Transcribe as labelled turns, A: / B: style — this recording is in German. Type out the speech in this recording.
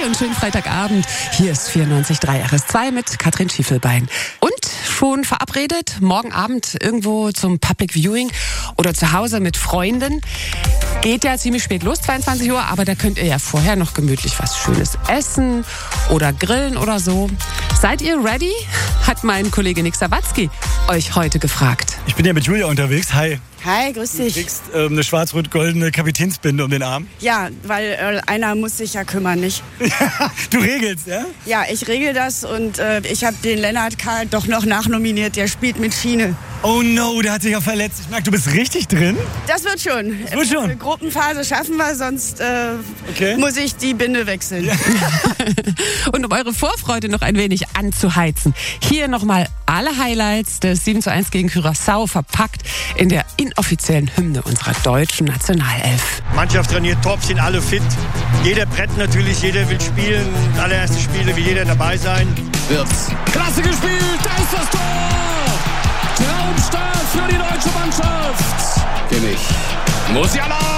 A: und schönen Freitagabend. Hier ist 94.3 RS2 mit Katrin Schiefelbein. Und schon verabredet, morgen Abend irgendwo zum Public Viewing oder zu Hause mit Freunden. Geht ja ziemlich spät los, 22 Uhr, aber da könnt ihr ja vorher noch gemütlich was Schönes essen oder grillen oder so. Seid ihr ready? Hat mein Kollege Nick Sawatzki euch heute gefragt.
B: Ich bin ja mit Julia unterwegs. Hi.
C: Hi, grüß dich.
B: Du kriegst eine schwarz-rot-goldene Kapitänsbinde um den Arm.
C: Ja, weil einer muss sich ja kümmern, nicht?
B: Du regelst, ja?
C: Ja, ich regel das und ich habe den Lennart Karl doch noch nachnominiert. Der spielt mit Schiene.
B: Oh no, der hat sich ja verletzt. Ich merke, du bist richtig drin.
C: Das wird schon.
B: Das wird schon.
C: Gruppenphase schaffen wir, sonst
B: Okay.
C: muss ich die Binde wechseln. Ja.
A: Und um eure Vorfreude noch ein wenig anzuheizen, hier nochmal alle Highlights des 7:1 gegen Curaçao verpackt in der inoffiziellen Hymne unserer deutschen Nationalelf.
D: Mannschaft trainiert top, sind alle fit. Jeder brennt natürlich, jeder will spielen. Allererste Spiele will jeder dabei sein.
E: Wirtz. Klasse gespielt, da ist das Tor! Traumstart für die deutsche Mannschaft. Kimmich. Musiala!